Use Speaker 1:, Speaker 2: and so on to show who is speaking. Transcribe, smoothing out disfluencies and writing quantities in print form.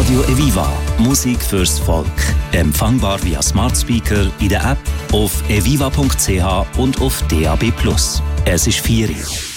Speaker 1: Radio Eviva. Musik fürs Volk. Empfangbar via Smart Speaker, in der App, auf eviva.ch und auf DAB+. Es ist 4 Uhr.